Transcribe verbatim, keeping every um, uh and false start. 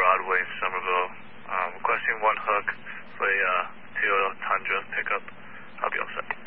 Broadway in Somerville. Um, requesting one hook for a uh, Toyota Tundra pickup. I'll be all set.